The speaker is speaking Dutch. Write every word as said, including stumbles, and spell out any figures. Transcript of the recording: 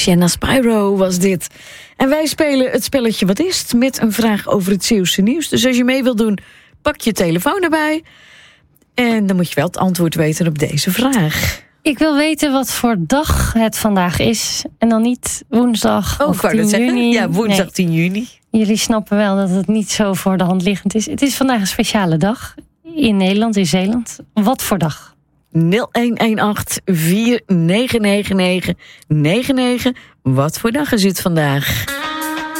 Shanna Spyro was dit. En wij spelen het spelletje Wat is het? Met een vraag over het Zeeuwse nieuws. Dus als je mee wilt doen, pak je telefoon erbij. En dan moet je wel het antwoord weten op deze vraag. Ik wil weten wat voor dag het vandaag is. En dan niet woensdag oh, of tien juni. Ja, woensdag nee. tien juni. Jullie snappen wel dat het niet zo voor de hand liggend is. Het is vandaag een speciale dag. In Nederland, in Zeeland. Wat voor dag? nul een een acht vier negen negen negen negen negen. Wat voor dag is het vandaag?